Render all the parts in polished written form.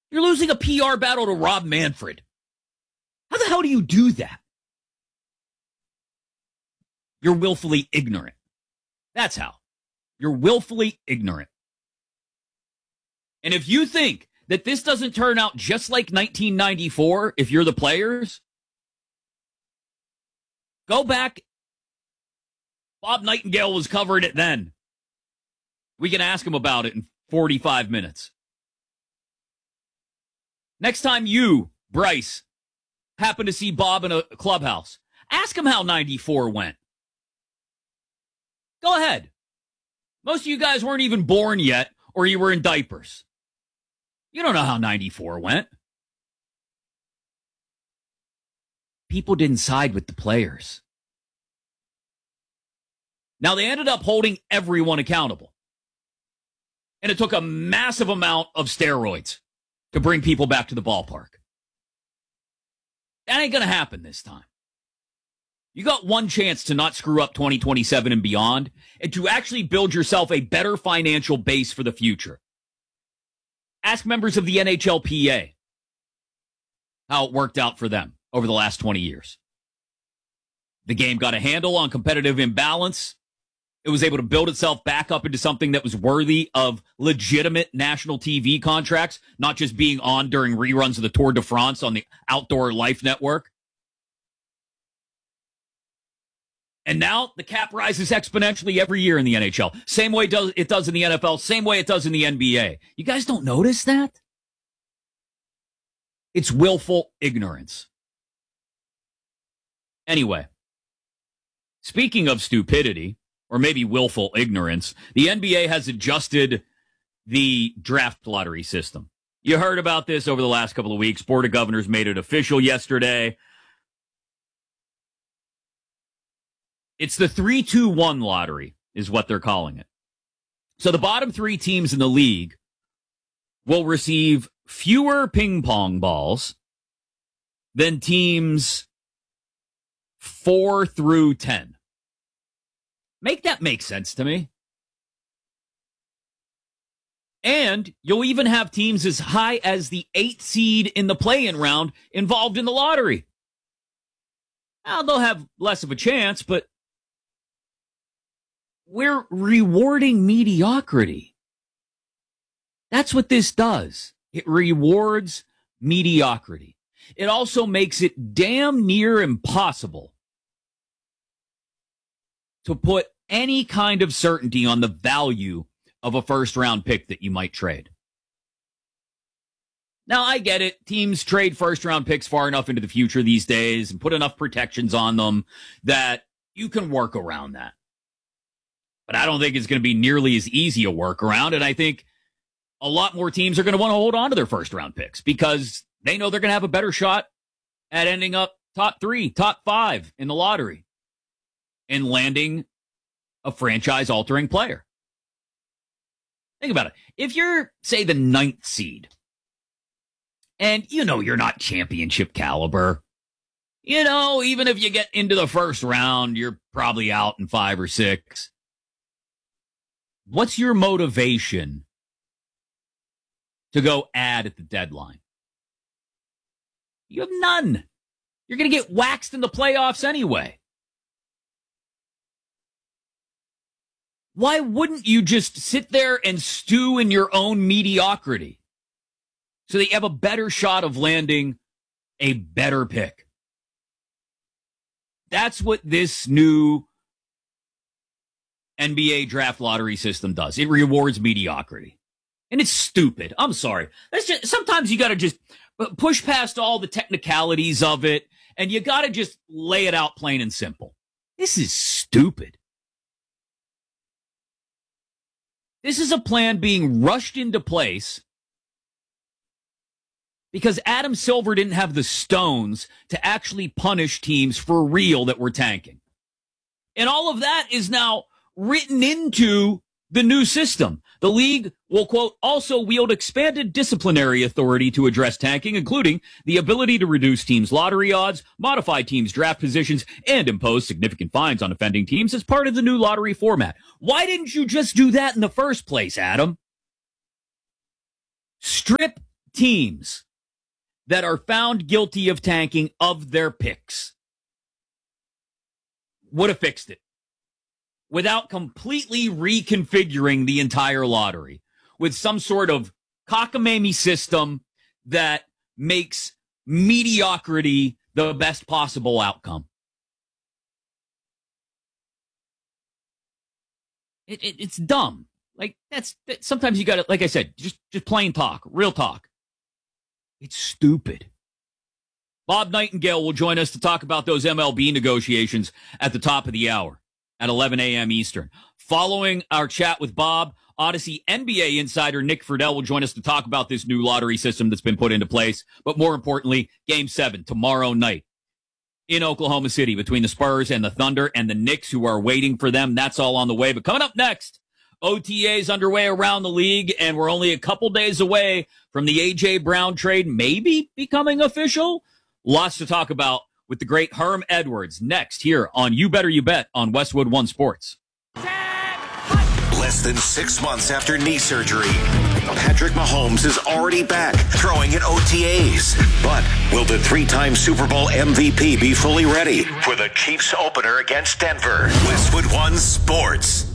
You're losing a PR battle to Rob Manfred. How the hell do you do that? You're willfully ignorant. That's how. You're willfully ignorant. And if you think that this doesn't turn out just like 1994, if you're the players, go back. Bob Nightingale was covering it then. We can ask him about it in 45 minutes. Next time you, Bryce, happen to see Bob in a clubhouse, ask him how 94 went. Go ahead. Most of you guys weren't even born yet, or you were in diapers. You don't know how 94 went. People didn't side with the players. Now, they ended up holding everyone accountable. And it took a massive amount of steroids to bring people back to the ballpark. That ain't going to happen this time. You got one chance to not screw up 2027 and beyond, and to actually build yourself a better financial base for the future. Ask members of the NHLPA how it worked out for them over the last 20 years. The game got a handle on competitive imbalance. It was able to build itself back up into something that was worthy of legitimate national TV contracts, not just being on during reruns of the Tour de France on the Outdoor Life Network. And now the cap rises exponentially every year in the NHL. Same way it does in the NFL, same way it does in the NBA. You guys don't notice that? It's willful ignorance. Anyway, speaking of stupidity, or maybe willful ignorance, the NBA has adjusted the draft lottery system. You heard about this over the last couple of weeks. Board of Governors made it official yesterday. It's the 3-2-1 lottery is what they're calling it. So the bottom three teams in the league will receive fewer ping pong balls than teams 4 through 10. Make that make sense to me. And you'll even have teams as high as the 8th seed in the play-in round involved in the lottery. Now, they'll have less of a chance, but we're rewarding mediocrity. That's what this does. It rewards mediocrity. It also makes it damn near impossible to put any kind of certainty on the value of a first-round pick that you might trade. Now, I get it. Teams trade first-round picks far enough into the future these days and put enough protections on them that you can work around that. But I don't think it's going to be nearly as easy a workaround, and I think a lot more teams are going to want to hold on to their first-round picks because they know they're going to have a better shot at ending up top 3, top 5 in the lottery and landing a franchise-altering player. Think about it. If you're, say, the 9th seed, and you know you're not championship caliber, you know, even if you get into the first round, you're probably out in 5 or 6. What's your motivation to go add at the deadline? You have none. You're going to get waxed in the playoffs anyway. Why wouldn't you just sit there and stew in your own mediocrity so that you have a better shot of landing a better pick? That's what this new NBA draft lottery system does. It rewards mediocrity. And it's stupid. I'm sorry. Sometimes you got to just push past all the technicalities of it, and you got to just lay it out plain and simple. This is stupid. This is a plan being rushed into place because Adam Silver didn't have the stones to actually punish teams for real that were tanking. And all of that is now written into the new system. The league will, quote, also wield expanded disciplinary authority to address tanking, including the ability to reduce teams' lottery odds, modify teams' draft positions, and impose significant fines on offending teams as part of the new lottery format. Why didn't you just do that in the first place, Adam? Strip teams that are found guilty of tanking of their picks would have fixed it without completely reconfiguring the entire lottery with some sort of cockamamie system that makes mediocrity the best possible outcome. It's dumb. Like that's sometimes you got to, like I said, just plain talk, real talk. It's stupid. Bob Nightingale will join us to talk about those MLB negotiations at the top of the hour at 11 a.m. Eastern. Following our chat with Bob, Odyssey NBA insider Nick Friedel will join us to talk about this new lottery system that's been put into place. But more importantly, Game 7 tomorrow night in Oklahoma City between the Spurs and the Thunder and the Knicks, who are waiting for them. That's all on the way. But coming up next, OTAs underway around the league, and we're only a couple days away from the A.J. Brown trade maybe becoming official. Lots to talk about with the great Herm Edwards next here on You Better You Bet on Westwood One Sports. Less than 6 months after knee surgery, Patrick Mahomes is already back throwing at OTAs. But will the three-time Super Bowl MVP be fully ready for the Chiefs opener against Denver? Westwood One Sports.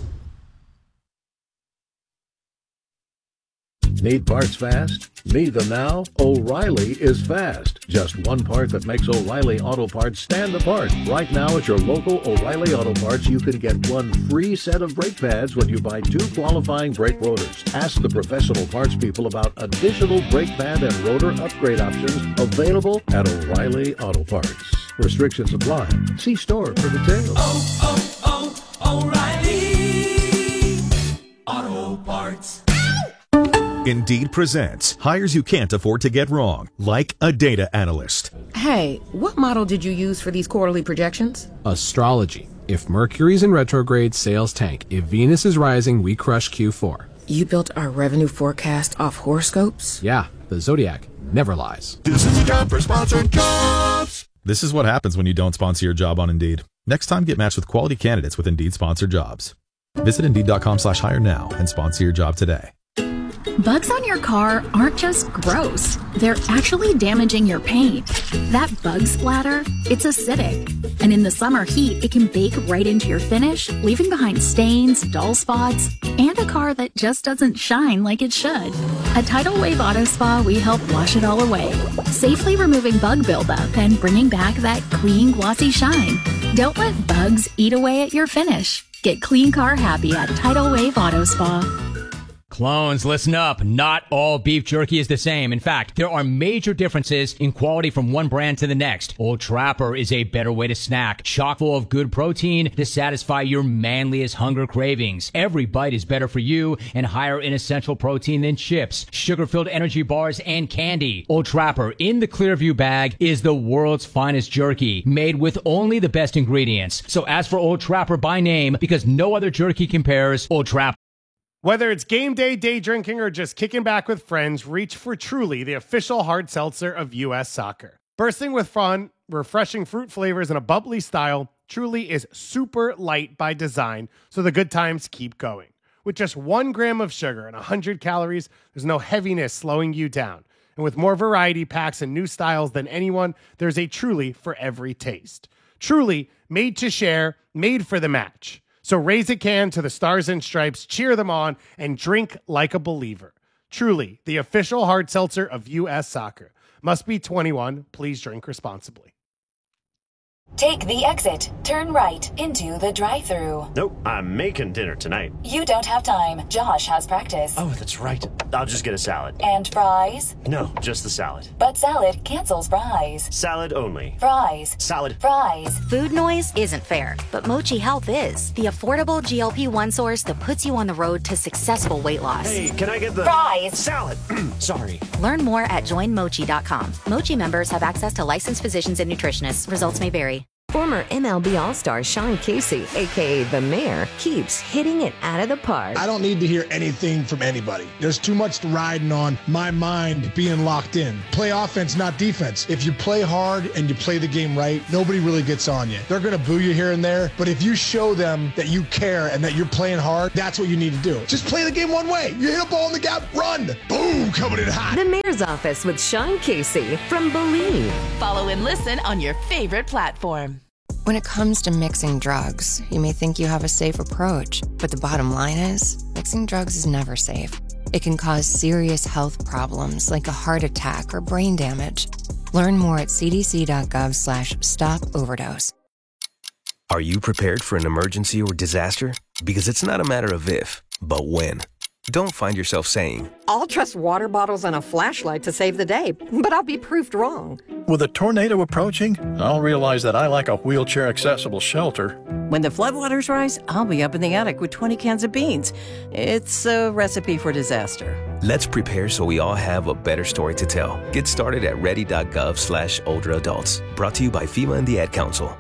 Need parts fast? Need them now? O'Reilly is fast. Just one part that makes O'Reilly Auto Parts stand apart. Right now at your local O'Reilly Auto Parts, you can get one free set of brake pads when you buy 2 qualifying brake rotors. Ask the professional parts people about additional brake pad and rotor upgrade options available at O'Reilly Auto Parts. Restrictions apply. See store for details. O'Reilly Auto Parts. Indeed presents hires you can't afford to get wrong, like a data analyst. Hey, what model did you use for these quarterly projections? Astrology. If Mercury's in retrograde, sales tank. If Venus is rising, we crush Q4. You built our revenue forecast off horoscopes? Yeah, the Zodiac never lies. This is a job for sponsored jobs. This is what happens when you don't sponsor your job on Indeed. Next time, get matched with quality candidates with Indeed sponsored jobs. Visit Indeed.com/hire now and sponsor your job today. Bugs on your car aren't just gross. They're actually damaging your paint. That bug splatter, it's acidic. And in the summer heat, it can bake right into your finish, leaving behind stains, dull spots, and a car that just doesn't shine like it should. At Tidal Wave Auto Spa, we help wash it all away, safely removing bug buildup and bringing back that clean, glossy shine. Don't let bugs eat away at your finish. Get clean car happy at Tidal Wave Auto Spa. Clones, listen up. Not all beef jerky is the same. In fact, there are major differences in quality from one brand to the next. Old Trapper is a better way to snack, chock full of good protein to satisfy your manliest hunger cravings. Every bite is better for you and higher in essential protein than chips, sugar-filled energy bars, and candy. Old Trapper in the Clearview bag is the world's finest jerky, made with only the best ingredients. So ask for Old Trapper by name because no other jerky compares. Old Trapper. Whether it's game day, day drinking, or just kicking back with friends, reach for Truly, the official hard seltzer of U.S. Soccer. Bursting with fun, refreshing fruit flavors, and a bubbly style, Truly is super light by design, so the good times keep going. With just 1 gram of sugar and 100 calories, there's no heaviness slowing you down. And with more variety packs and new styles than anyone, there's a Truly for every taste. Truly, made to share, made for the match. So raise a can to the Stars and Stripes, cheer them on, and drink like a believer. Truly, the official hard seltzer of U.S. Soccer. Must be 21. Please drink responsibly. Take the exit. Turn right into the drive-thru. Nope, I'm making dinner tonight. You don't have time. Josh has practice. Oh, that's right. I'll just get a salad. And fries? No, just the salad. But salad cancels fries. Salad only. Fries. Salad. Fries. Food noise isn't fair, but Mochi Health is. The affordable GLP-1 source that puts you on the road to successful weight loss. Hey, can I get the... Fries. Salad. Sorry. Learn more at joinmochi.com. Mochi members have access to licensed physicians and nutritionists. Results may vary. Former MLB All-Star Sean Casey, a.k.a. The Mayor, keeps hitting it out of the park. I don't need to hear anything from anybody. There's too much riding on my mind being locked in. Play offense, not defense. If you play hard and you play the game right, nobody really gets on you. They're going to boo you here and there, but if you show them that you care and that you're playing hard, that's what you need to do. Just play the game one way. You hit a ball in the gap, run. Boom, coming in hot. The Mayor's Office with Sean Casey from Believe. Follow and listen on your favorite platform. When it comes to mixing drugs, you may think you have a safe approach, but the bottom line is, mixing drugs is never safe. It can cause serious health problems like a heart attack or brain damage. Learn more at cdc.gov/stop-overdose. Are you prepared for an emergency or disaster? Because it's not a matter of if, but when. Don't find yourself saying, I'll trust water bottles and a flashlight to save the day, but I'll be proved wrong. With a tornado approaching, I'll realize that I like a wheelchair-accessible shelter. When the floodwaters rise, I'll be up in the attic with 20 cans of beans. It's a recipe for disaster. let's prepare so we all have a better story to tell. Get started at ready.gov/older adults. Brought to you by FEMA and the Ad Council.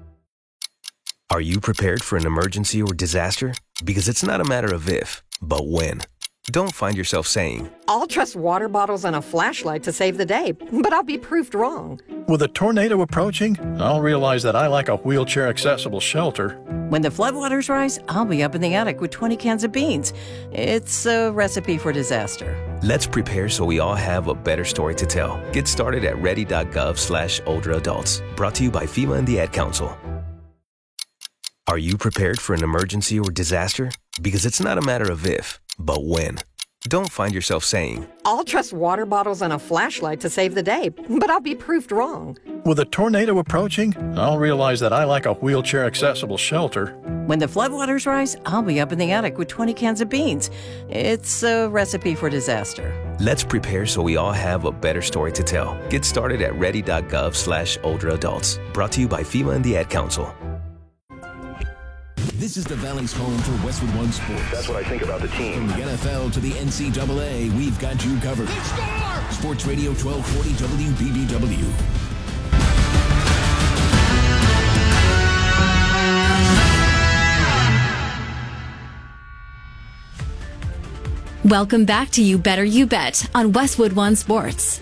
Are you prepared for an emergency or disaster? Because it's not a matter of if, but when. Don't find yourself saying, I'll trust water bottles and a flashlight to save the day, but I'll be proved wrong. With a tornado approaching, I'll realize that I like a wheelchair-accessible shelter. When the floodwaters rise, I'll be up in the attic with 20 cans of beans. It's a recipe for disaster. let's prepare so we all have a better story to tell. Get started at ready.gov/older adults. Brought to you by FEMA and the Ad Council. Are you prepared for an emergency or disaster? Because it's not a matter of if, but when. Don't find yourself saying, I'll trust water bottles and a flashlight to save the day, but I'll be proved wrong. With a tornado approaching, I'll realize that I like a wheelchair-accessible shelter. When the floodwaters rise, I'll be up in the attic with 20 cans of beans. It's a recipe for disaster. let's prepare so we all have a better story to tell. Get started at ready.gov/older adults. Brought to you by FEMA and the Ad Council. This is the Valley's home for Westwood One Sports. That's what I think about the team. From the NFL to the NCAA, we've got you covered. Sports Radio 1240 WBBW. Welcome back to You Better You Bet on Westwood One Sports.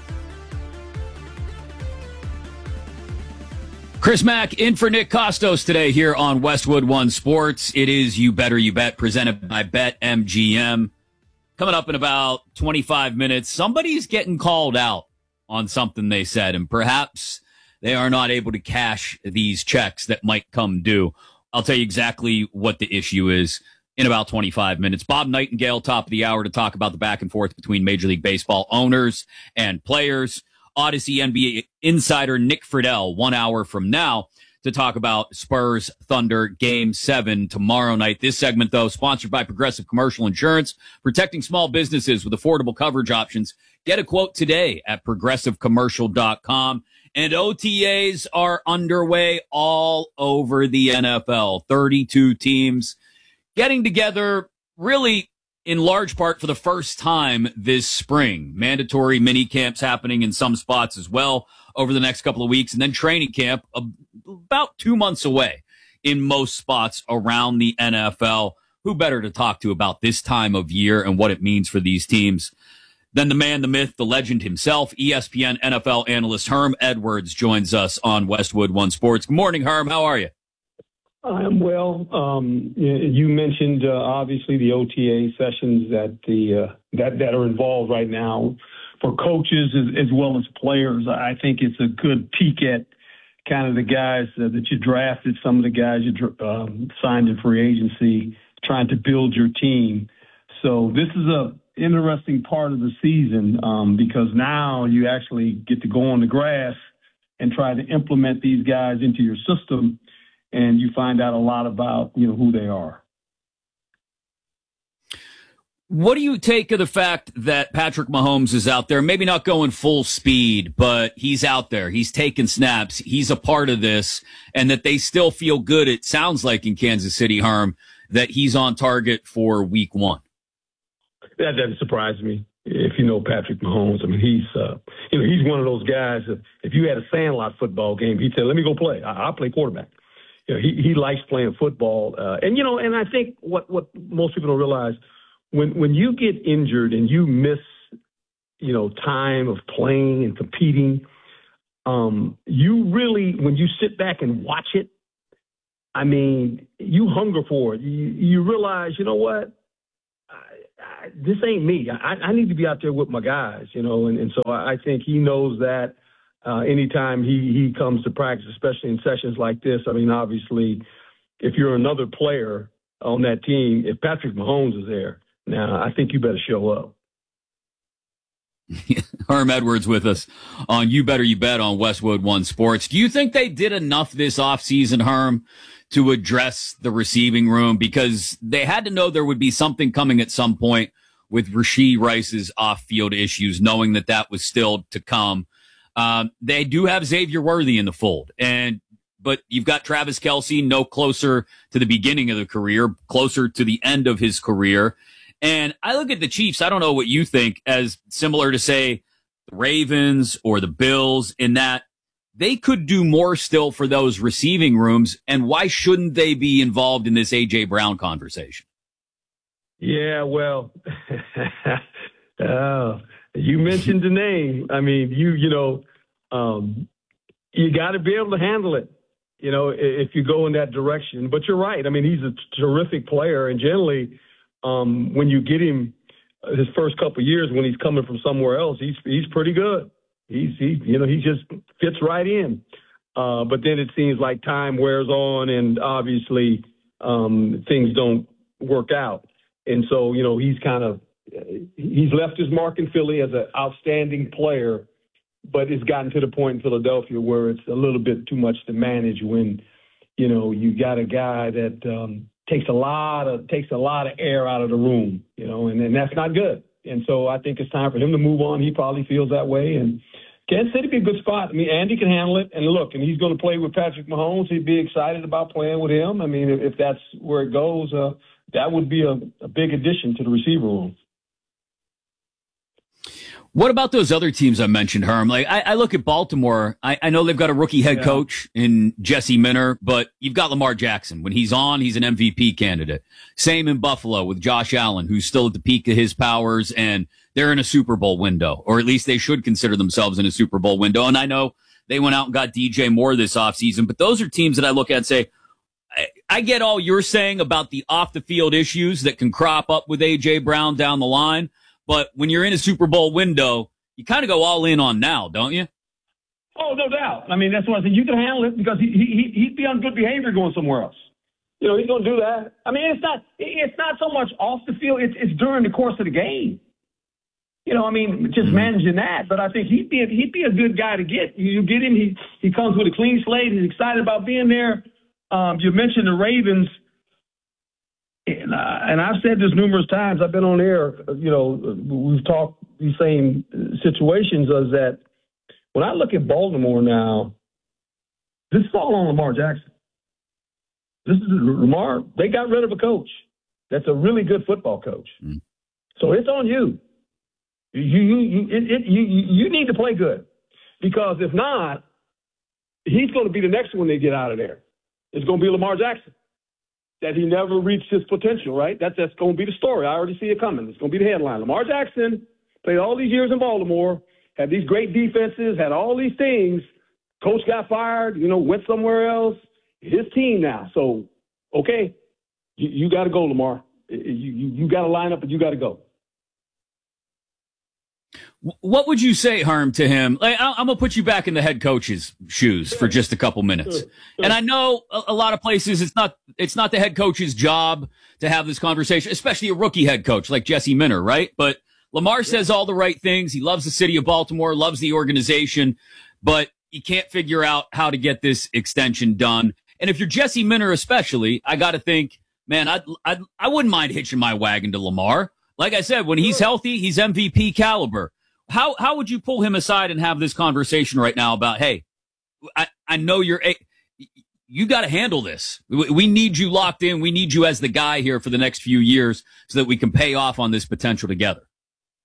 Chris Mack in for Nick Costos today here on Westwood One Sports. It is You Better You Bet presented by BetMGM. Coming up in about 25 minutes, somebody's getting called out on something they said, and perhaps they are not able to cash these checks that might come due. I'll tell you exactly what the issue is in about 25 minutes. Bob Nightingale, top of the hour, to talk about the back and forth between Major League Baseball owners and players. Odyssey NBA insider Nick Friedel 1 hour from now to talk about Spurs Thunder Game 7 tomorrow night. This segment, though, sponsored by Progressive Commercial Insurance, protecting small businesses with affordable coverage options. Get a quote today at progressivecommercial.com. And OTAs are underway all over the NFL. 32 teams getting together, really in large part for the first time this spring. Mandatory mini camps happening in some spots as well over the next couple of weeks. And then training camp about 2 months away in most spots around the NFL. Who better to talk to about this time of year and what it means for these teams than the man, the myth, the legend himself, ESPN NFL analyst Herm Edwards joins us on Westwood One Sports. Good morning, Herm. How are you? I'm well. You mentioned obviously the OTA sessions that are involved right now for coaches as well as players. I think it's a good peek at kind of the guys that you drafted, some of the guys you signed in free agency, trying to build your team. So this is a interesting part of the season because now you actually get to go on the grass and try to implement these guys into your system. And you find out a lot about, who they are. What do you take of the fact that Patrick Mahomes is out there, maybe not going full speed, but he's out there, he's taking snaps, he's a part of this, and that they still feel good, it sounds like, in Kansas City, Herm, that he's on target for week 1? That doesn't surprise me. if you know Patrick Mahomes. I mean, he's one of those guys that if you had a Sandlot football game, he'd say, let me go play. I'll play quarterback. He likes playing football. And I think what most people don't realize, when you get injured and you miss, time of playing and competing, you really, when you sit back and watch it, I mean, you hunger for it. You realize, you know what? This ain't me. I need to be out there with my guys, and so I think he knows that anytime he comes to practice, especially in sessions like this. I mean, obviously, if you're another player on that team, if Patrick Mahomes is there, now I think you better show up. Herm Edwards with us on You Better You Bet on Westwood One Sports. Do you think they did enough this offseason, Herm, to address the receiving room? Because they had to know there would be something coming at some point with Rashee Rice's off-field issues, knowing that was still to come. They do have Xavier Worthy in the fold, but you've got Travis Kelce no closer to the beginning of the career, closer to the end of his career. And I look at the Chiefs, I don't know what you think, as similar to, say, the Ravens or the Bills, in that they could do more still for those receiving rooms. And why shouldn't they be involved in this A.J. Brown conversation? Yeah, well, you mentioned the name. I mean, you got to be able to handle it, if you go in that direction. But you're right. I mean, he's a terrific player, and generally, when you get him his first couple of years when he's coming from somewhere else, he's pretty good. He just fits right in. But then it seems like time wears on, and obviously things don't work out. And so, he's left his mark in Philly as an outstanding player, but it's gotten to the point in Philadelphia where it's a little bit too much to manage when, you got a guy that takes a lot of air out of the room, and that's not good. And so I think it's time for him to move on. He probably feels that way. And Kansas City would be a good spot. I mean, Andy can handle it. And look, and he's going to play with Patrick Mahomes. He'd be excited about playing with him. I mean, if that's where it goes, that would be a big addition to the receiver room. What about those other teams I mentioned, Herm? Like, I look at Baltimore. I know they've got a rookie head coach in Jesse Minter, but you've got Lamar Jackson. When he's on, he's an MVP candidate. Same in Buffalo with Josh Allen, who's still at the peak of his powers, and they're in a Super Bowl window, or at least they should consider themselves in a Super Bowl window. And I know they went out and got DJ Moore this offseason, but those are teams that I look at and say, I get all you're saying about the off-the-field issues that can crop up with A.J. Brown down the line. But when you're in a Super Bowl window, you kind of go all in on now, don't you? Oh, no doubt. I mean, that's what I said. You can handle it because he'd be on good behavior going somewhere else. He's going to do that. I mean, it's not so much off the field. It's during the course of the game. Just managing that. But I think he'd be a good guy to get. You get him. He comes with a clean slate. He's excited about being there. You mentioned the Ravens. And I've said this numerous times. I've been on air. We've talked these same situations. Is that when I look at Baltimore now, this is all on Lamar Jackson. This is Lamar. They got rid of a coach that's a really good football coach. So it's on you. You need to play good, because if not, he's going to be the next one they get out of there. It's going to be Lamar Jackson. That he never reached his potential, right? That's going to be the story. I already see it coming. It's going to be the headline. Lamar Jackson played all these years in Baltimore, had these great defenses, had all these things. Coach got fired, went somewhere else. His team now. So, okay, you got to go, Lamar. You got to line up and you got to go. What would you say, Herm, to him? Like, I'm going to put you back in the head coach's shoes for just a couple minutes. Sure. And I know a lot of places it's not the head coach's job to have this conversation, especially a rookie head coach like Jesse Minter, right? But Lamar says all the right things. He loves the city of Baltimore, loves the organization, but he can't figure out how to get this extension done. And if you're Jesse Minter especially, I got to think, man, I wouldn't mind hitching my wagon to Lamar. Like I said, when he's healthy, he's MVP caliber. How would you pull him aside and have this conversation right now about, hey, I know you got to handle this. We need you locked in. We need you as the guy here for the next few years so that we can pay off on this potential together.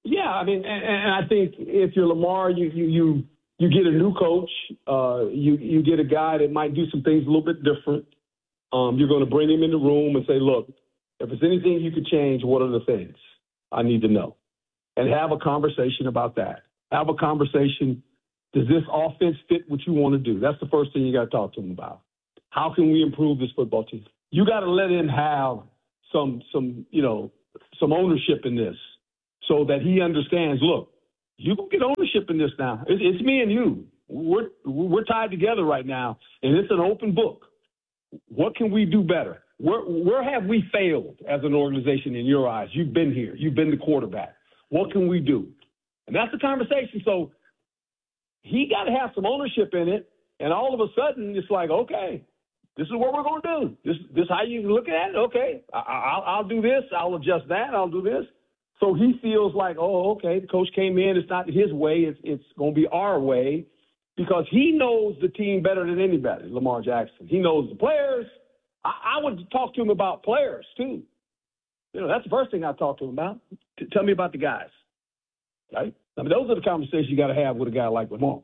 Yeah, I mean, and I think if you're Lamar, you get a new coach. You get a guy that might do some things a little bit different. You're going to bring him in the room and say, look, if there's anything you could change, what are the things I need to know? And have a conversation about that. Have a conversation. Does this offense fit what you want to do? That's the first thing you got to talk to him about. How can we improve this football team? You got to let him have some ownership in this so that he understands, look, you can get ownership in this now. It's me and you. We're tied together right now, and it's an open book. What can we do better? Where have we failed as an organization in your eyes? You've been here. You've been the quarterback. What can we do? And that's the conversation. So he got to have some ownership in it, and all of a sudden it's like, okay, this is what we're going to do. This how you look at it? Okay, I'll do this. I'll adjust that. I'll do this. So he feels like, oh, okay, the coach came in. It's not his way. It's going to be our way because he knows the team better than anybody, Lamar Jackson. He knows the players. I would talk to him about players, too. That's the first thing I talk to him about. Tell me about the guys, right? I mean, those are the conversations you got to have with a guy like Lamar.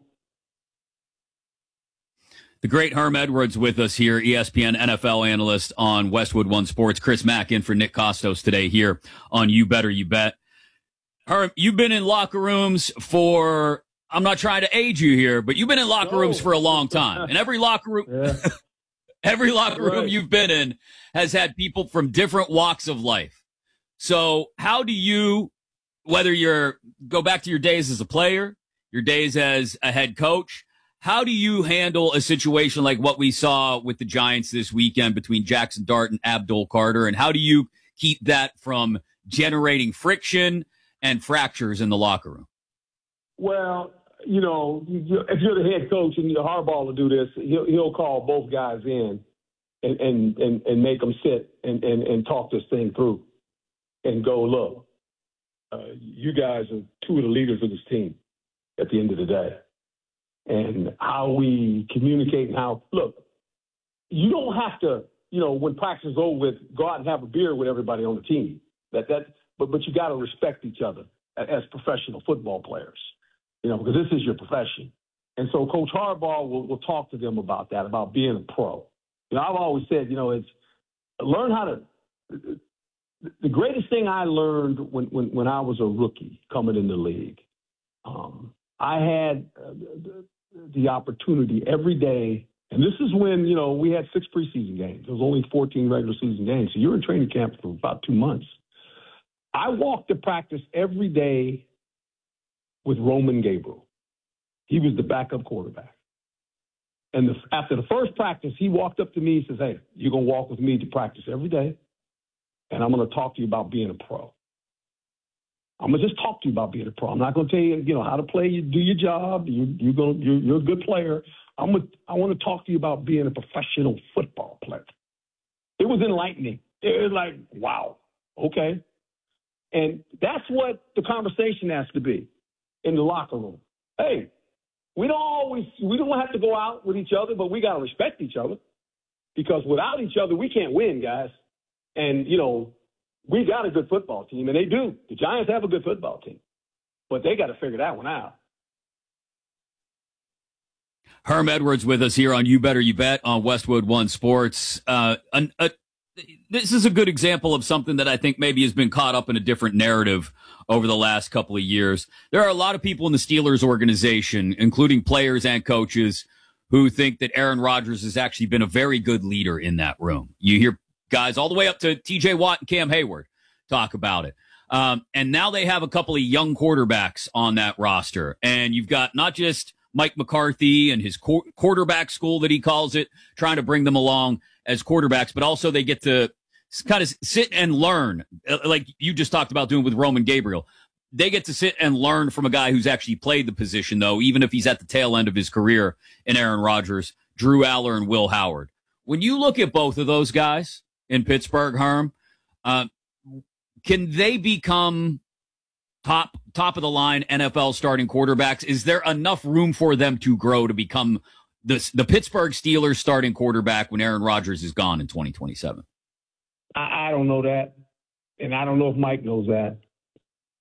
The great Herm Edwards with us here, ESPN NFL analyst on Westwood One Sports. Chris Mack in for Nick Costos today here on You Better You Bet. Herm, you've been in locker rooms for, I'm not trying to age you here, but you've been in locker rooms for a long time. And every locker room, every locker room you've been in has had people from different walks of life. So how do you, whether go back to your days as a player, your days as a head coach, how do you handle a situation like what we saw with the Giants this weekend between Jackson Dart and Abdul Carter? And how do you keep that from generating friction and fractures in the locker room? Well, if you're the head coach and Harbaugh will do this, he'll call both guys in and make them sit and talk this thing through and go, look, you guys are two of the leaders of this team at the end of the day. And how we communicate and look, you don't have to, when practice is over with, go out and have a beer with everybody on the team. But you got to respect each other as professional football players, because this is your profession. And so Coach Harbaugh will talk to them about that, about being a pro. I've always said, it's learn how to. The greatest thing I learned when I was a rookie coming in the league, I had the opportunity every day, and this is when, we had 6 preseason games. There was only 14 regular season games. So you're in training camp for about 2 months. I walked to practice every day with Roman Gabriel. He was the backup quarterback. And after the first practice, he walked up to me and says, hey, you're going to walk with me to practice every day, and I'm going to talk to you about being a pro. I'm going to just talk to you about being a pro. I'm not going to tell you, how to play. You do your job. You're a good player. I want to talk to you about being a professional football player. It was enlightening. It was like, wow, okay. And that's what the conversation has to be in the locker room. Hey, we don't have to go out with each other, but we got to respect each other because without each other, we can't win, guys. And, we got a good football team, and they do. The Giants have a good football team, but they got to figure that one out. Herm Edwards with us here on You Better You Bet on Westwood One Sports. This is a good example of something that I think maybe has been caught up in a different narrative over the last couple of years. There are a lot of people in the Steelers organization, including players and coaches, who think that Aaron Rodgers has actually been a very good leader in that room. You hear guys all the way up to TJ Watt and Cam Hayward talk about it. And now they have a couple of young quarterbacks on that roster. And you've got not just Mike McCarthy and his quarterback school that he calls it, trying to bring them along as quarterbacks, but also they get to kind of sit and learn, like you just talked about doing with Roman Gabriel. They get to sit and learn from a guy who's actually played the position, though, even if he's at the tail end of his career in Aaron Rodgers, Drew Aller and Will Howard. When you look at both of those guys in Pittsburgh, Herm, can they become top of the line NFL starting quarterbacks? Is there enough room for them to grow to become the Pittsburgh Steelers starting quarterback when Aaron Rodgers is gone in 2027? I don't know that, and I don't know if Mike knows that.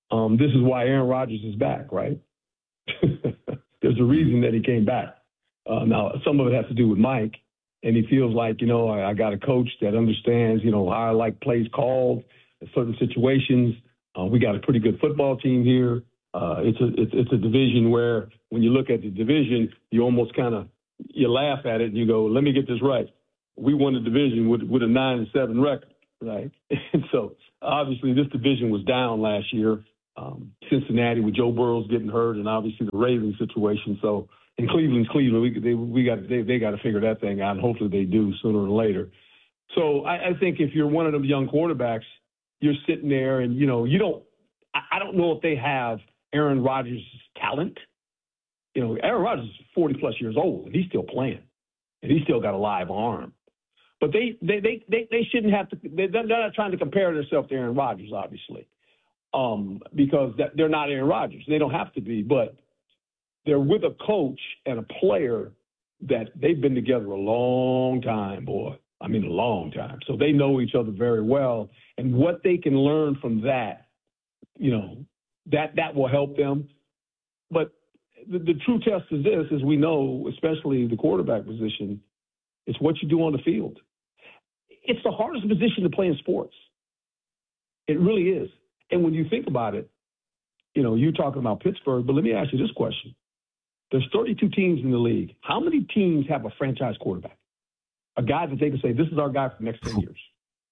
This is why Aaron Rodgers is back, right? There's a reason that he came back. Now, some of it has to do with Mike, and he feels like, I got a coach that understands, how I like plays called in certain situations. We got a pretty good football team here. It's a division where when you look at the division, you almost you laugh at it and you go, let me get this right. We won the division with a 9-7 record, right? And so obviously this division was down last year. Cincinnati with Joe Burrow getting hurt, and obviously the Ravens situation. So in Cleveland, they got to figure that thing out, and hopefully they do sooner or later. So I think if you're one of them young quarterbacks, you're sitting there and, I don't know if they have Aaron Rodgers' talent. Aaron Rodgers is 40-plus years old, and he's still playing, and he's still got a live arm. But they shouldn't have to – they're not trying to compare themselves to Aaron Rodgers, obviously, because they're not Aaron Rodgers. They don't have to be, but they're with a coach and a player that they've been together a long time, boy. I mean, a long time. So they know each other very well. And what they can learn from that, that will help them. But the true test is this, as we know, especially the quarterback position, it's what you do on the field. It's the hardest position to play in sports. It really is. And when you think about it, you're talking about Pittsburgh, but let me ask you this question. There's 32 teams in the league. How many teams have a franchise quarterback? A guy that they can say, this is our guy for the next 10 years.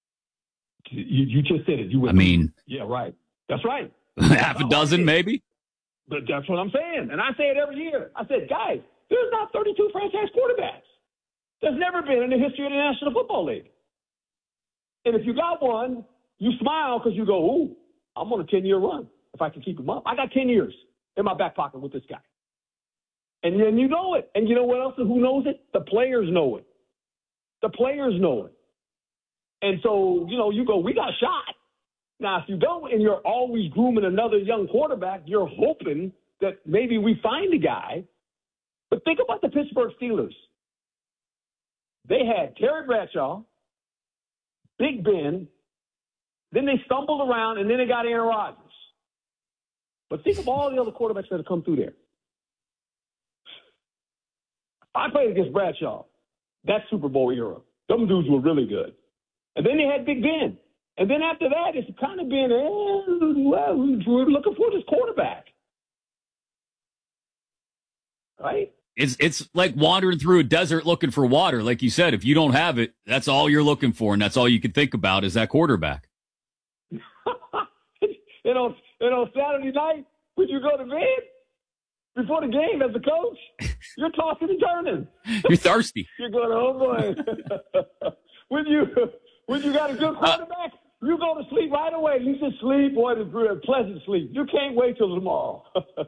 You just said it. Yeah, right. That's right. Half a dozen, maybe? But that's what I'm saying. And I say it every year. I said, guys, there's not 32 franchise quarterbacks. There's never been in the history of the National Football League. And if you got one, you smile because you go, ooh, I'm on a 10-year run if I can keep him up. I got 10 years in my back pocket with this guy. And then you know it. And you know what else? Who knows it? The players know it. The players know it. And so, you go, we got a shot. Now, if you don't and you're always grooming another young quarterback, you're hoping that maybe we find a guy. But think about the Pittsburgh Steelers. They had Terry Bradshaw, Big Ben, then they stumbled around, and then they got Aaron Rodgers. But think of all the other quarterbacks that have come through there. I played against Bradshaw. That Super Bowl era. Them dudes were really good. And then they had Big Ben. And then after that, it's kind of been, we're looking for this quarterback. Right? It's like wandering through a desert looking for water. Like you said, if you don't have it, that's all you're looking for, and that's all you can think about is that quarterback. Saturday night, when you go to bed, before the game as a coach, you're tossing and turning. You're thirsty. You're going, oh, boy. when you got a good quarterback, you go to sleep right away. You just sleep, boy, it's pleasant sleep. You can't wait till tomorrow.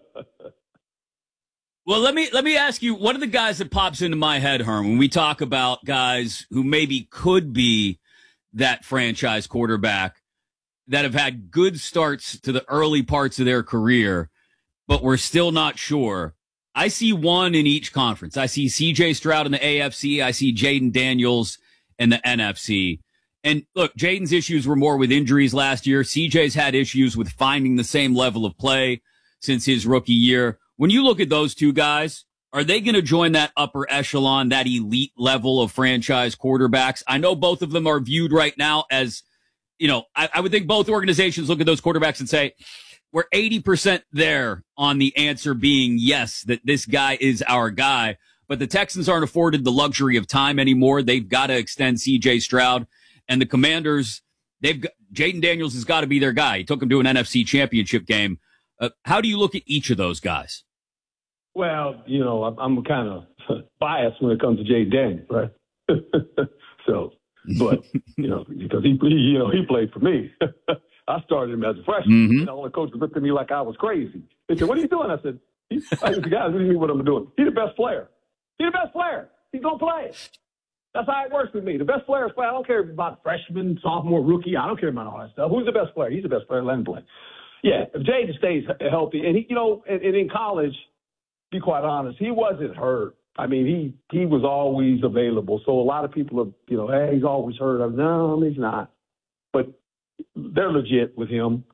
Well, let me ask you, one of the guys that pops into my head, Herm, when we talk about guys who maybe could be that franchise quarterback that have had good starts to the early parts of their career, but we're still not sure. I see one in each conference. I see C.J. Stroud in the AFC. I see Jayden Daniels in the NFC. And look, Jayden's issues were more with injuries last year. C.J.'s had issues with finding the same level of play since his rookie year. When you look at those two guys, are they going to join that upper echelon, that elite level of franchise quarterbacks? I know both of them are viewed right now as, I would think both organizations look at those quarterbacks and say, we're 80% there on the answer being yes, that this guy is our guy. But the Texans aren't afforded the luxury of time anymore. They've got to extend C.J. Stroud. And the Commanders, Jayden Daniels has got to be their guy. He took him to an NFC championship game. How do you look at each of those guys? Well, I'm kind of biased when it comes to Jayden Daniels, right? So, but, because he played for me. I started him as a freshman. Mm-hmm. The coach looked at me like I was crazy. They said, what are you doing? I said, guys, what do you mean what I'm doing? He's the best player. He's the best player. He's going to play. That's how it works with me. The best player is play. I don't care about freshman, sophomore, rookie. I don't care about all that stuff. Who's the best player? He's the best player. Let him play. Yeah, if Jayden stays healthy, and he, and in college, be quite honest, he wasn't hurt. I mean, he was always available. So a lot of people are, hey, he's always hurt. No, he's not. But they're legit with him.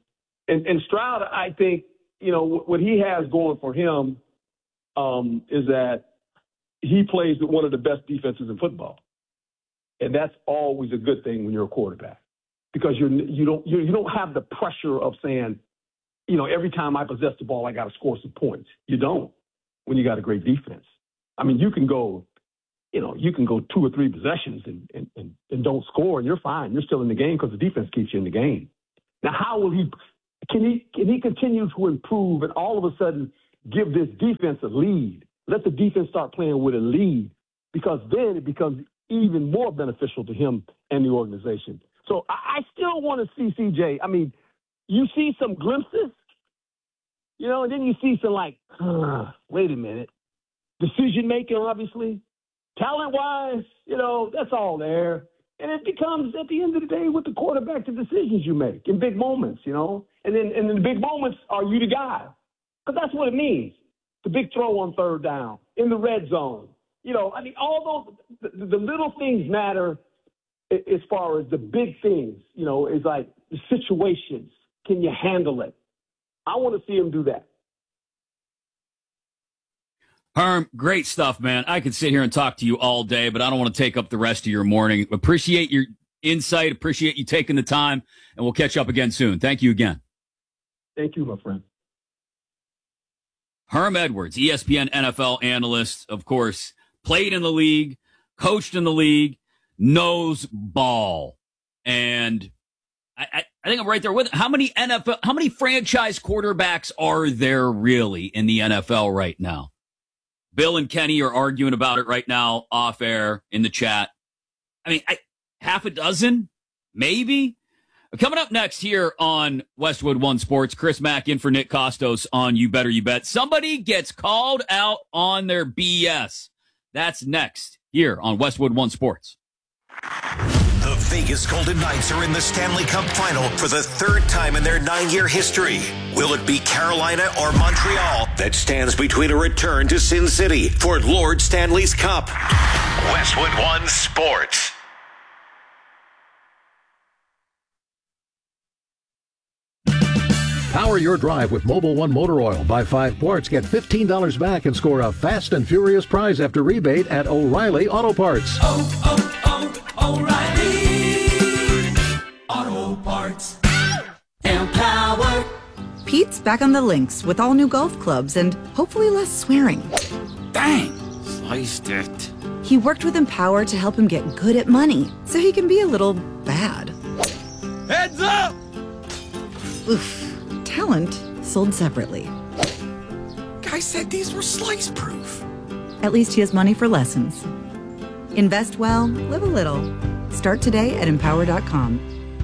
And Stroud, I think, what he has going for him is that he plays with one of the best defenses in football. And that's always a good thing when you're a quarterback, because you don't have the pressure of saying, every time I possess the ball, I got to score some points. You don't when you got a great defense. I mean, you can go 2 or 3 possessions and don't score, and you're fine. You're still in the game because the defense keeps you in the game. Now, how will can he continue to improve and all of a sudden give this defense a lead? Let the defense start playing with a lead, because then it becomes even more beneficial to him and the organization. So I still want to see CJ. I mean, you see some glimpses, and then you see some wait a minute. Decision-making, obviously. Talent-wise, that's all there. And it becomes, at the end of the day, with the quarterback, the decisions you make in big moments, And then the big moments, are you the guy? Because that's what it means. The big throw on third down, in the red zone. All those, the little things matter as far as the big things, is like the situations. Can you handle it? I want to see him do that. Herm, great stuff, man. I could sit here and talk to you all day, but I don't want to take up the rest of your morning. Appreciate your insight. Appreciate you taking the time, and we'll catch up again soon. Thank you again. Thank you, my friend. Herm Edwards, ESPN NFL analyst, of course, played in the league, coached in the league, knows ball. And I think I'm right there with it. How many franchise quarterbacks are there really in the NFL right now? Bill and Kenny are arguing about it right now off air in the chat. I mean, half a dozen, maybe. Coming up next here on Westwood One Sports, Chris Mack in for Nick Costos on You Better You Bet. Somebody gets called out on their BS. That's next here on Westwood One Sports. The Vegas Golden Knights are in the Stanley Cup Final for the 3rd time in their 9-year history. Will it be Carolina or Montreal that stands between a return to Sin City for Lord Stanley's Cup? Westwood One Sports. Power your drive with Mobil 1 Motor Oil. Buy 5 quarts, get $15 back, and score a fast and furious prize after rebate at O'Reilly Auto Parts. O'Reilly Auto Parts. Empower. Pete's back on the links with all new golf clubs and hopefully less swearing. Dang, sliced it. He worked with Empower to help him get good at money so he can be a little bad. Heads up! Oof. Talent sold separately. Guy said these were slice proof. At least he has money for lessons. Invest well, live a little. Start today at Empower.com.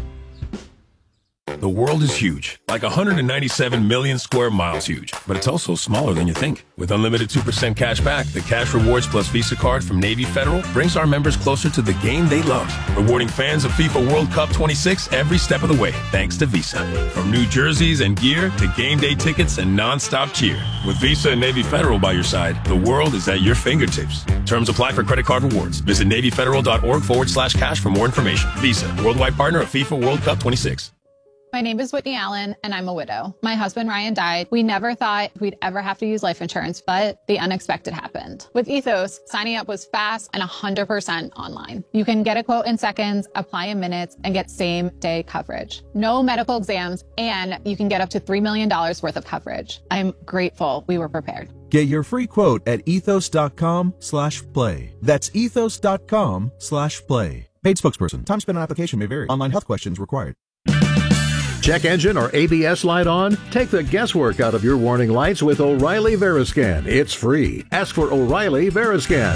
The world is huge, like 197 million square miles huge, but it's also smaller than you think. With unlimited 2% cash back, the Cash Rewards Plus Visa card from Navy Federal brings our members closer to the game they love, rewarding fans of FIFA World Cup 26 every step of the way, thanks to Visa. From new jerseys and gear to game day tickets and non-stop cheer. With Visa and Navy Federal by your side, the world is at your fingertips. Terms apply for credit card rewards. Visit NavyFederal.org/cash for more information. Visa, worldwide partner of FIFA World Cup 26. My name is Whitney Allen, and I'm a widow. My husband, Ryan, died. We never thought we'd ever have to use life insurance, but the unexpected happened. With Ethos, signing up was fast and 100% online. You can get a quote in seconds, apply in minutes, and get same-day coverage. No medical exams, and you can get up to $3 million worth of coverage. I'm grateful we were prepared. Get your free quote at ethos.com/play. That's ethos.com/play. Paid spokesperson. Time spent on application may vary. Online health questions required. Check engine or ABS light on? Take the guesswork out of your warning lights with O'Reilly Veriscan. It's free. Ask for O'Reilly Veriscan.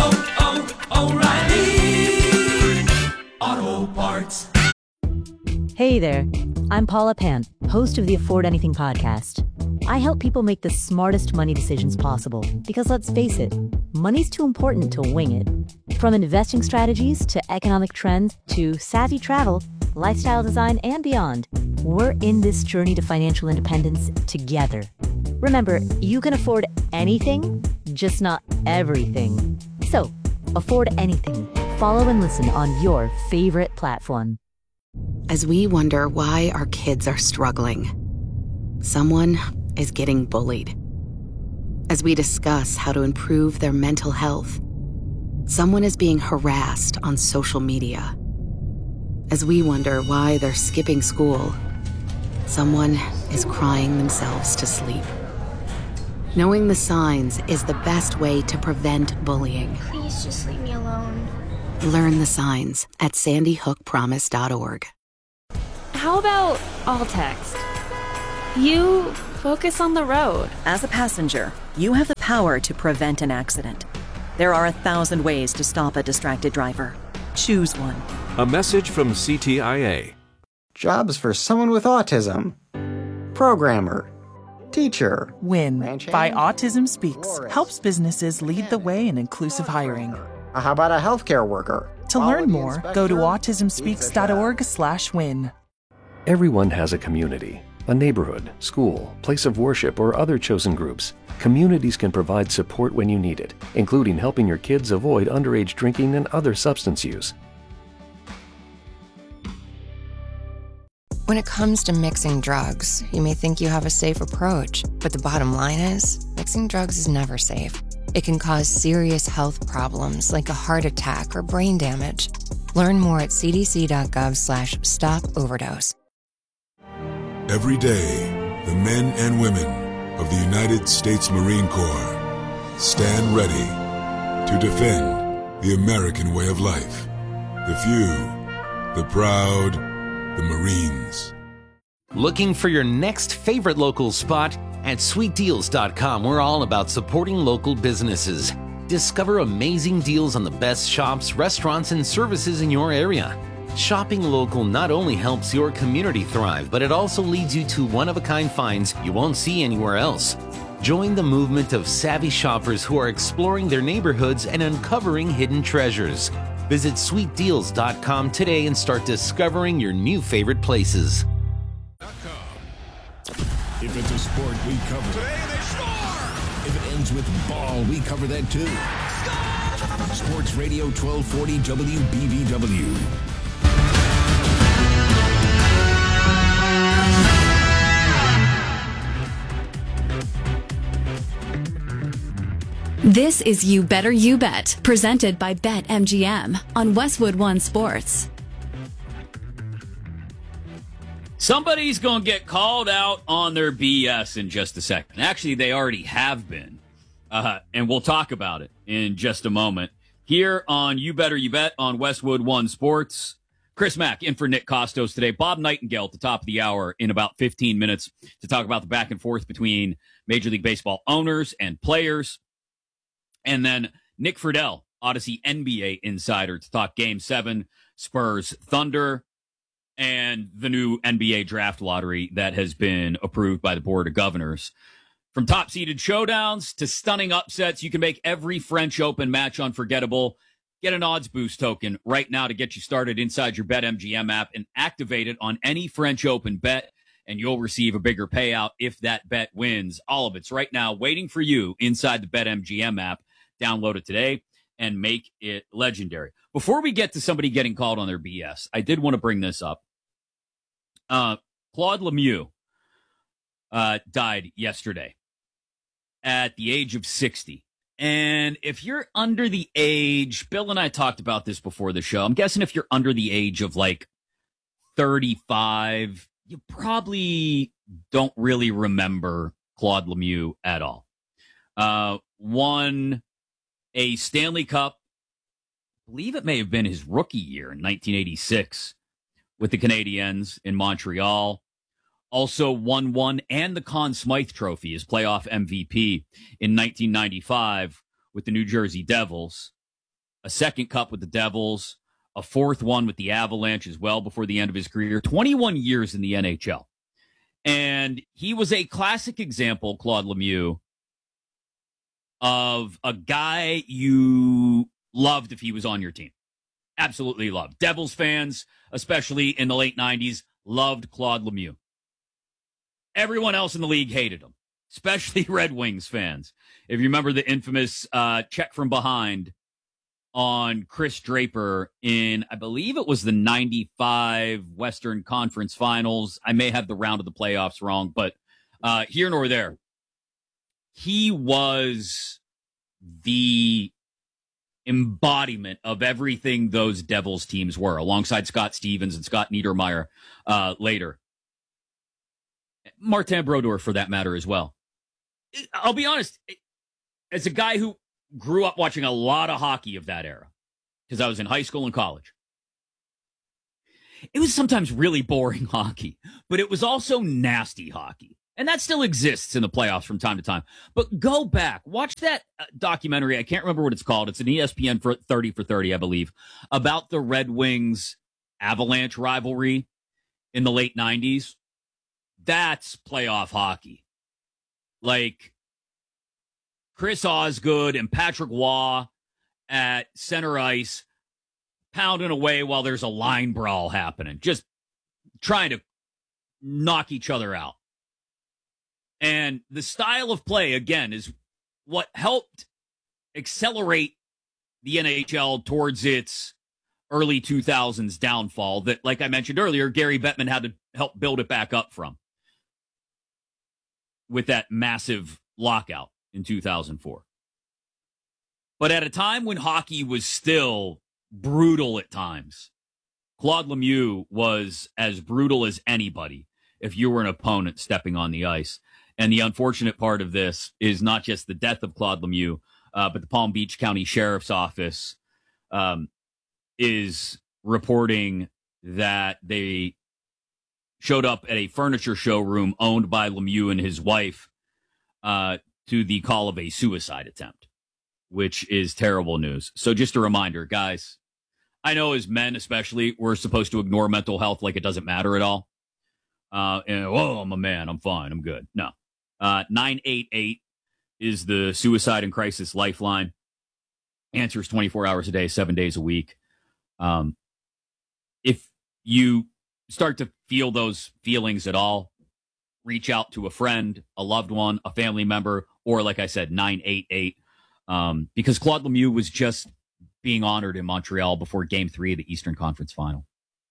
O'Reilly Auto Parts. Hey there, I'm Paula Pant, host of the Afford Anything podcast. I help people make the smartest money decisions possible because let's face it, money's too important to wing it. From investing strategies to economic trends to savvy travel, lifestyle design, and beyond, we're in this journey to financial independence together. Remember, you can afford anything, just not everything. So, afford anything. Follow and listen on your favorite platform. As we wonder why our kids are struggling, Someone is getting bullied. As we discuss how to improve their mental health, someone is being harassed on social media. As we wonder why they're skipping school, someone is crying themselves to sleep. Knowing the signs is the best way to prevent bullying. Please just leave me alone. Learn the signs at sandyhookpromise.org. How about all text? You focus on the road. As a passenger, you have the power to prevent an accident. There are 1,000 ways to stop a distracted driver. Choose one. A message from CTIA. Jobs for someone with autism. Programmer. Teacher. WIN by Autism Speaks helps businesses lead the way in inclusive hiring. How about a healthcare worker? To learn more, go to autismspeaks.org/win. Everyone has a community, a neighborhood, school, place of worship, or other chosen groups. Communities can provide support when you need it, including helping your kids avoid underage drinking and other substance use. When it comes to mixing drugs, you may think you have a safe approach, but the bottom line is, mixing drugs is never safe. It can cause serious health problems like a heart attack or brain damage. Learn more at cdc.gov/stop-overdose. Every day, the men and women of the United States Marine Corps stand ready to defend the American way of life. The few, the proud, the Marines. Looking for your next favorite local spot? At sweetdeals.com, we're all about supporting local businesses. Discover amazing deals on the best shops, restaurants, and services in your area. Shopping local not only helps your community thrive, but it also leads you to one-of-a-kind finds you won't see anywhere else. Join the movement of savvy shoppers who are exploring their neighborhoods and uncovering hidden treasures. Visit sweetdeals.com today and start discovering your new favorite places. If it's a sport, we cover it. Today they score! If it ends with ball, we cover that too. Score! Sports Radio 1240 WBBW. This is You Better You Bet, presented by BetMGM on Westwood One Sports. Somebody's going to get called out on their BS in just a second. Actually, they already have been. And we'll talk about it in just a moment. Here on You Better You Bet on Westwood One Sports. Chris Mack in for Nick Costos today. Bob Nightingale at the top of the hour in about 15 minutes to talk about the back and forth between Major League Baseball owners and players. And then Nick Friedel, Odyssey NBA insider, to talk Game 7, Spurs Thunder, and the new NBA draft lottery that has been approved by the Board of Governors. From top-seeded showdowns to stunning upsets, you can make every French Open match unforgettable. Get an odds boost token right now to get you started inside your BetMGM app and activate it on any French Open bet, and you'll receive a bigger payout if that bet wins. All of it's right now waiting for you inside the BetMGM app. Download it today and make it legendary. Before we get to somebody getting called on their BS, I did want to bring this up. Claude Lemieux died yesterday at the age of 60. And if you're under the age, Bill and I talked about this before the show, I'm guessing if you're under the age of like 35, you probably don't really remember Claude Lemieux at all. Won a Stanley Cup, I believe it may have been his rookie year in 1986 with the Canadiens in Montreal. Also won one and the Conn Smythe Trophy as playoff MVP in 1995 with the New Jersey Devils. A second cup with the Devils, a fourth one with the Avalanche as well before the end of his career. 21 years in the NHL. And he was a classic example, Claude Lemieux, of a guy you loved if he was on your team. Absolutely loved. Devils fans, especially in the late 90s, loved Claude Lemieux. Everyone else in the league hated him, especially Red Wings fans. If you remember the infamous check from behind on Chris Draper in, I believe it was the 95 Western Conference Finals. I may have the round of the playoffs wrong, but Here nor there. He was the embodiment of everything those Devils teams were, alongside Scott Stevens and Scott Niedermayer later. Martin Brodeur, for that matter, as well. I'll be honest, as a guy who grew up watching a lot of hockey of that era, because I was in high school and college, it was sometimes really boring hockey, but it was also nasty hockey. And that still exists in the playoffs from time to time. But go back, watch that documentary. I can't remember what it's called. It's an ESPN for 30 for 30, I believe, about the Red Wings Avalanche rivalry in the late 90s. That's playoff hockey. Like Chris Osgood and Patrick Waugh at center ice pounding away while there's a line brawl happening, just trying to knock each other out. And the style of play, again, is what helped accelerate the NHL towards its early 2000s downfall that, like I mentioned earlier, Gary Bettman had to help build it back up from with that massive lockout in 2004. But at a time when hockey was still brutal at times, Claude Lemieux was as brutal as anybody if you were an opponent stepping on the ice. And the unfortunate part of this is not just the death of Claude Lemieux, but the Palm Beach County Sheriff's Office is reporting that they showed up at a furniture showroom owned by Lemieux and his wife to the call of a suicide attempt, which is terrible news. So just a reminder, guys, I know as men especially, we're supposed to ignore mental health like it doesn't matter at all. I'm a man, I'm fine, I'm good. No. 988 is the suicide and crisis lifeline. Answers 24 hours a day, 7 days a week. If you start to feel those feelings at all, reach out to a friend, a loved one, a family member, or like I said, 988. Because Claude Lemieux was just being honored in Montreal before Game 3 of the Eastern Conference Final,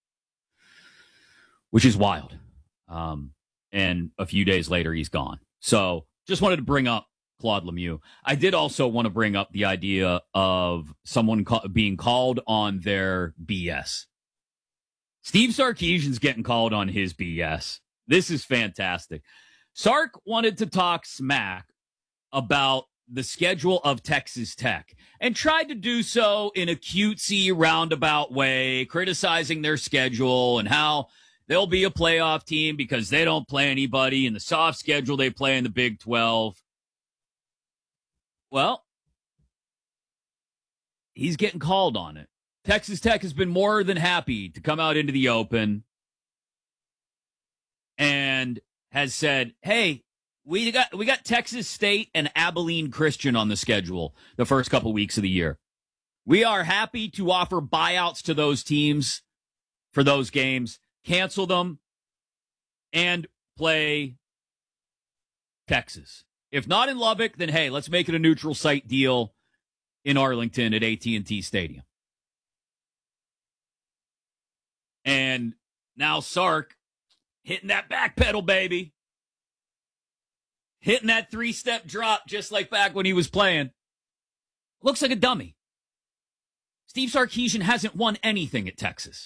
which is wild. And a few days later, he's gone. So just wanted to bring up Claude Lemieux. I did also want to bring up the idea of someone being called on their BS. Steve Sarkisian's getting called on his BS. This is fantastic. Sark wanted to talk smack about the schedule of Texas Tech and tried to do so in a cutesy roundabout way, criticizing their schedule and how they'll be a playoff team because they don't play anybody. In the soft schedule, they play in the Big 12. Well, he's getting called on it. Texas Tech has been more than happy to come out into the open and has said, hey, we got Texas State and Abilene Christian on the schedule the first couple weeks of the year. We are happy to offer buyouts to those teams for those games, cancel them, and play Texas. If not in Lubbock, then hey, let's make it a neutral site deal in Arlington at AT&T Stadium. And now Sark hitting that back pedal, baby. Hitting that three-step drop just like back when he was playing. Looks like a dummy. Steve Sarkisian hasn't won anything at Texas.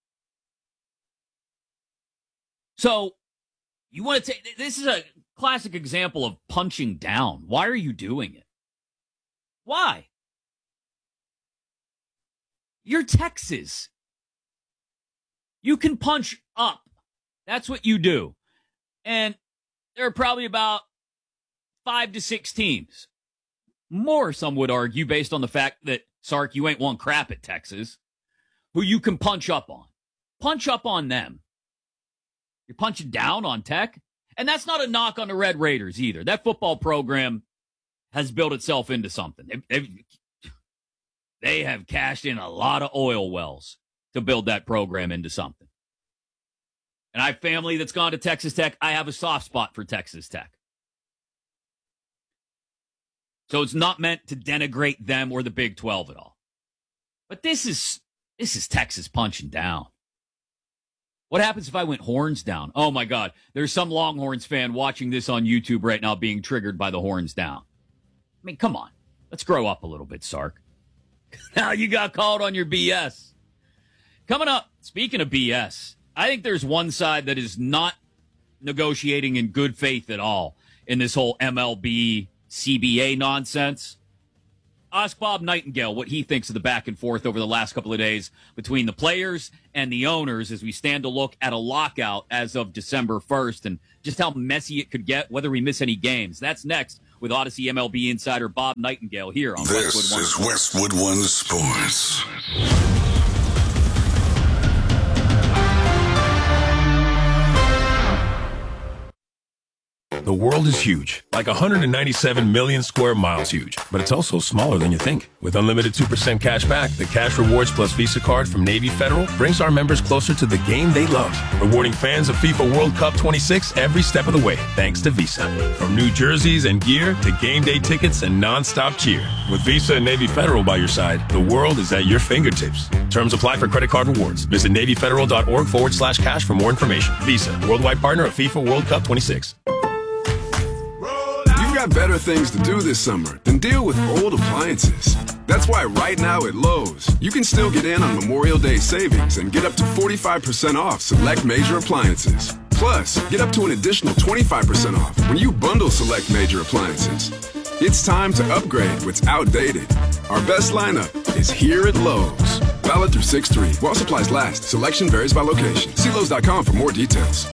So, you want to take... This is a classic example of punching down. Why are you doing it? Why? You're Texas. You can punch up. That's what you do. And there are probably about 5 to 6 teams. More, some would argue, based on the fact that, Sark, you ain't won crap at Texas, who you can punch up on. Punch up on them. You're punching down on Tech? And that's not a knock on the Red Raiders either. That football program has built itself into something. They have cashed in a lot of oil wells to build that program into something. And I have family that's gone to Texas Tech. I have a soft spot for Texas Tech. So it's not meant to denigrate them or the Big 12 at all. But this is Texas punching down. What happens if I went horns down? Oh, my God. There's some Longhorns fan watching this on YouTube right now being triggered by the horns down. I mean, come on. Let's grow up a little bit, Sark. Now you got called on your BS. Coming up, speaking of BS, I think there's one side that is not negotiating in good faith at all in this whole MLB CBA nonsense. Ask Bob Nightingale what he thinks of the back and forth over the last couple of days between the players and the owners as we stand to look at a lockout as of December 1st and just how messy it could get, whether we miss any games. That's next with Odyssey MLB insider Bob Nightingale here on Westwood One. This is Westwood One Sports. The world is huge, like 197 million square miles huge, but it's also smaller than you think. With unlimited 2% cash back, the Cash Rewards Plus Visa card from Navy Federal brings our members closer to the game they love, rewarding fans of FIFA World Cup 26 every step of the way, thanks to Visa. From new jerseys and gear to game day tickets and non-stop cheer. With Visa and Navy Federal by your side, the world is at your fingertips. Terms apply for credit card rewards. Visit NavyFederal.org/cash for more information. Visa, worldwide partner of FIFA World Cup 26. Got better things to do this summer than deal with old appliances. That's why right now at Lowe's, you can still get in on Memorial Day savings and get up to 45% off select major appliances. Plus, get up to an additional 25% off when you bundle select major appliances. It's time to upgrade what's outdated. Our best lineup is here at Lowe's. Valid through 6/3. While supplies last. Selection varies by location. See Lowe's.com for more details.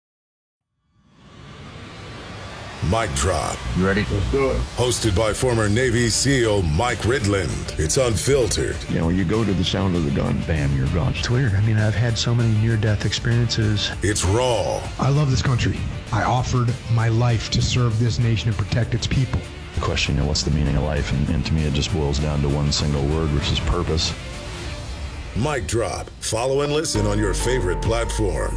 Mic Drop. You ready? Let's do it. Hosted by former Navy SEAL Mike Ridland. It's unfiltered. You know, you go to the sound of the gun, bam, you're gone. It's weird. I mean, I've had so many near-death experiences. It's raw. I love this country. I offered my life to serve this nation and protect its people. The question, you know, what's the meaning of life? And to me, it just boils down to one single word, which is purpose. Mic Drop. Follow and listen on your favorite platform.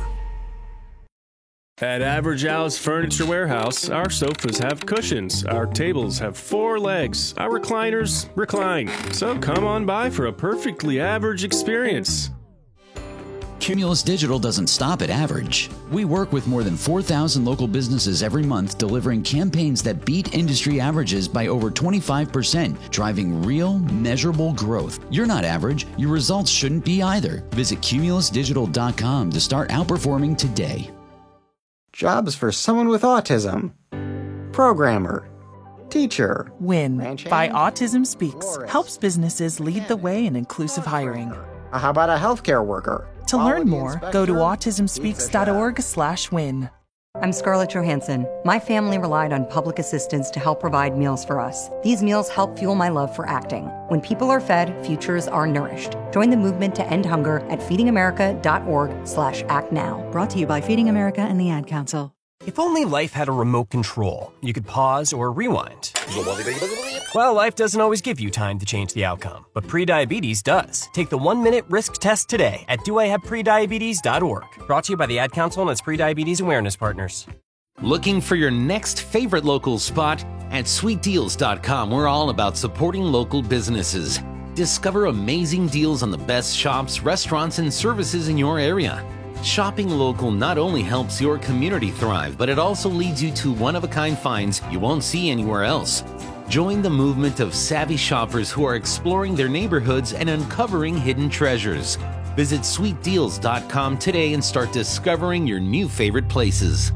At Average Al's Furniture Warehouse, our sofas have cushions, our tables have 4 legs, our recliners recline. So come on by for a perfectly average experience. Cumulus Digital doesn't stop at average. We work with more than 4,000 local businesses every month, delivering campaigns that beat industry averages by over 25%, driving real, measurable growth. You're not average. Your results shouldn't be either. Visit cumulusdigital.com to start outperforming today. Jobs for someone with autism. Programmer. Teacher. WIN by Autism Speaks helps businesses lead the way in inclusive hiring. How about a healthcare worker? To learn more, go to autismspeaks.org/win. I'm Scarlett Johansson. My family relied on public assistance to help provide meals for us. These meals help fuel my love for acting. When people are fed, futures are nourished. Join the movement to end hunger at feedingamerica.org/actnow. Brought to you by Feeding America and the Ad Council. If only life had a remote control, you could pause or rewind. Well, life doesn't always give you time to change the outcome, but prediabetes does. Take the 1-minute risk test today at doihaveprediabetes.org. Brought to you by the Ad Council and its prediabetes awareness partners. Looking for your next favorite local spot? At sweetdeals.com, we're all about supporting local businesses. Discover amazing deals on the best shops, restaurants, and services in your area. Shopping local not only helps your community thrive, but it also leads you to one-of-a-kind finds you won't see anywhere else. Join the movement of savvy shoppers who are exploring their neighborhoods and uncovering hidden treasures. Visit sweetdeals.com today and start discovering your new favorite places.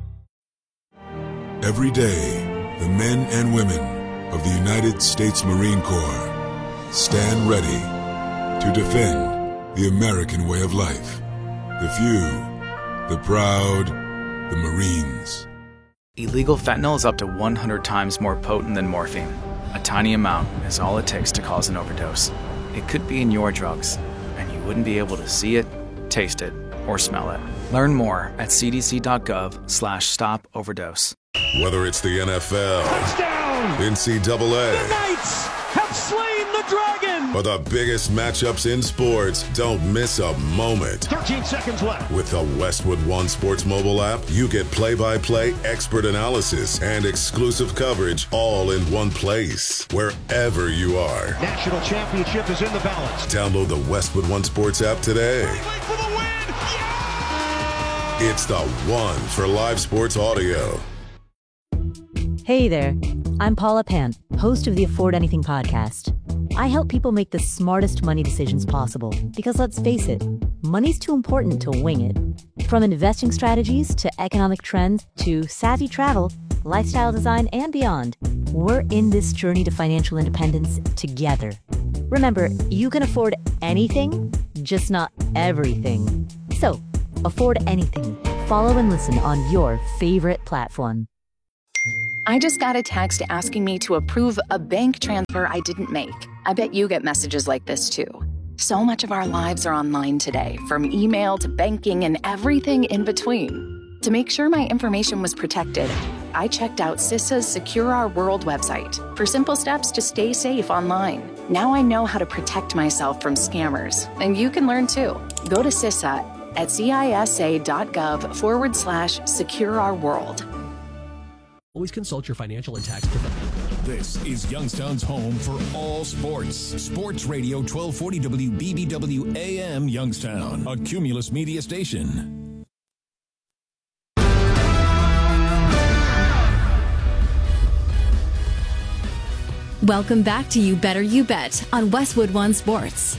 Every day, the men and women of the United States Marine Corps stand ready to defend the American way of life. The few, the proud, the Marines. Illegal fentanyl is up to 100 times more potent than morphine. A tiny amount is all it takes to cause an overdose. It could be in your drugs, and you wouldn't be able to see it, taste it, or smell it. Learn more at cdc.gov/stop-overdose. Whether it's the NFL, touchdown! NCAA, the Knights have slain the dragon! Or the biggest matchups in sports, don't miss a moment. 13 seconds left. With the Westwood One Sports mobile app, you get play-by-play expert analysis and exclusive coverage all in one place, wherever you are. National championship is in the balance. Download the Westwood One Sports app today. For the win! Yeah! It's the one for live sports audio. Hey there, I'm Paula Pant, host of the Afford Anything podcast. I help people make the smartest money decisions possible because let's face it, money's too important to wing it. From investing strategies to economic trends to savvy travel, lifestyle design, and beyond, we're in this journey to financial independence together. Remember, you can afford anything, just not everything. So, afford anything. Follow and listen on your favorite platform. I just got a text asking me to approve a bank transfer I didn't make. I bet you get messages like this too. So much of our lives are online today, from email to banking and everything in between. To make sure my information was protected, I checked out CISA's Secure Our World website for simple steps to stay safe online. Now I know how to protect myself from scammers, and you can learn too. Go to CISA at cisa.gov/Secure Our World. Always consult your financial and tax professional. This is Youngstown's home for all sports. Sports Radio 1240 WBBW AM Youngstown, a Cumulus media station. Welcome back to You Better You Bet on Westwood One Sports.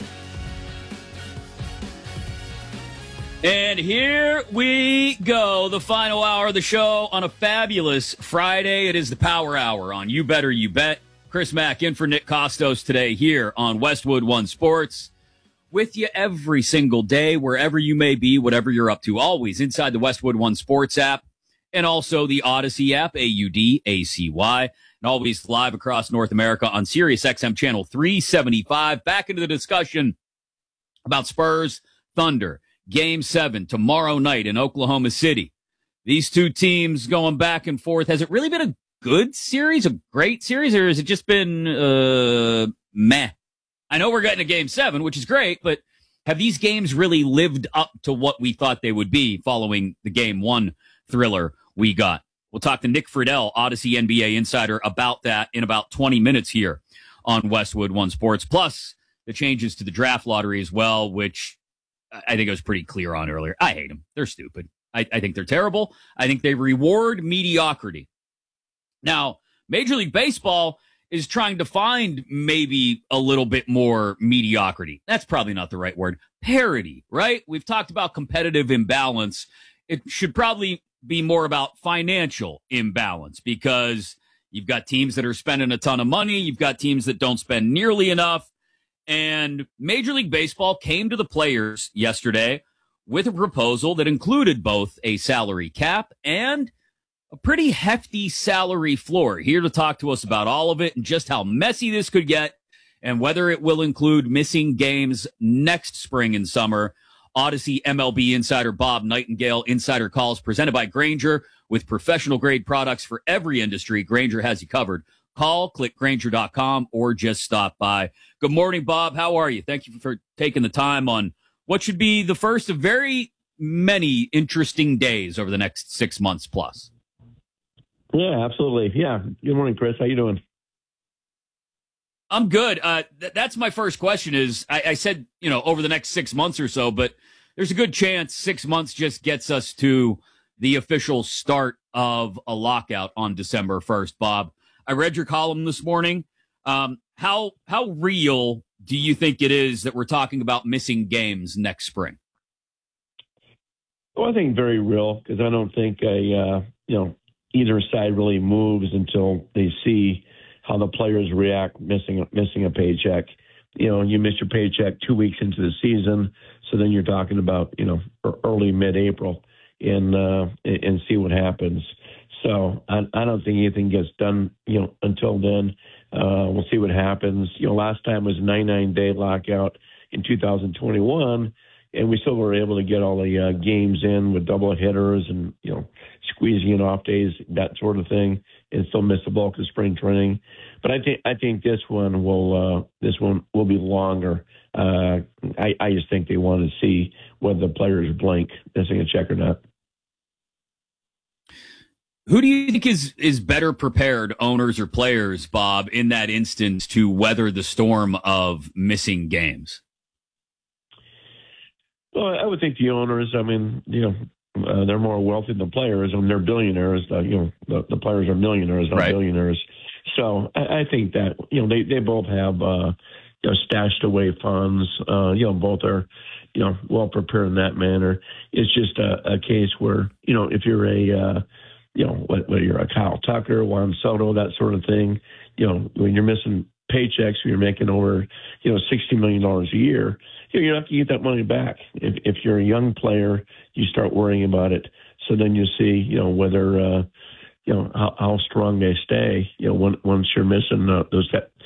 And here we go, the final hour of the show on a fabulous Friday. It is the Power Hour on You Better You Bet. Chris Mack in for Nick Costos today here on Westwood One Sports. With you every single day, wherever you may be, whatever you're up to, always inside the Westwood One Sports app and also the Odyssey app, AUDACY, and always live across North America on Sirius XM Channel 375. Back into the discussion about Spurs Thunder. Game 7 tomorrow night in Oklahoma City. These two teams going back and forth. Has it really been a good series, a great series, or has it just been meh? I know we're getting to Game 7, which is great, but have these games really lived up to what we thought they would be following the Game 1 thriller we got? We'll talk to Nick Friedel, Odyssey NBA insider, about that in about 20 minutes here on Westwood One Sports. Plus, the changes to the draft lottery as well, which I think I was pretty clear on earlier. I hate them. They're stupid. I think they're terrible. I think they reward mediocrity. Now, Major League Baseball is trying to find maybe a little bit more mediocrity. That's probably not the right word. Parity, right? We've talked about competitive imbalance. It should probably be more about financial imbalance because you've got teams that are spending a ton of money. You've got teams that don't spend nearly enough. And Major League Baseball came to the players yesterday with a proposal that included both a salary cap and a pretty hefty salary floor. Here to talk to us about all of it and just how messy this could get and whether it will include missing games next spring and summer. Odyssey MLB insider Bob Nightingale. Insider Calls presented by Grainger. With professional grade products for every industry, Grainger has you covered. Call, click Grainger.com, or just stop by. Good morning, Bob. How are you? Thank you for taking the time on what should be the first of very many interesting days over the next 6 months plus. Yeah, absolutely. Yeah. Good morning, Chris. How you doing? I'm good. That's my first question is, I said, over the next 6 months or so, but there's a good chance 6 months just gets us to the official start of a lockout on December 1st, Bob. I read your column this morning. How real do you think it is that we're talking about missing games next spring? Well, I think very real because I don't think either side really moves until they see how the players react missing a paycheck. You miss your paycheck 2 weeks into the season, so then you're talking about early mid-April and see what happens. So I don't think anything gets done, until then. We'll see what happens. Last time was a 99-day lockout in 2021, and we still were able to get all the games in with double hitters and, squeezing in off days, that sort of thing, and still miss the bulk of spring training. But I think this one will be longer. I just think they want to see whether the players blink missing a check or not. Who do you think is better prepared, owners or players, Bob, in that instance to weather the storm of missing games? Well, I would think the owners. I mean, they're more wealthy than the players, and they're billionaires. The players are millionaires, not billionaires. So I think that they both have stashed away funds. Both are well prepared in that manner. It's just a case where if you're whether you're a Kyle Tucker, Juan Soto, that sort of thing, when you're missing paychecks, when you're making over $60 million a year, you have to get that money back. If you're a young player, you start worrying about it. So then you see whether how strong they stay once you're missing those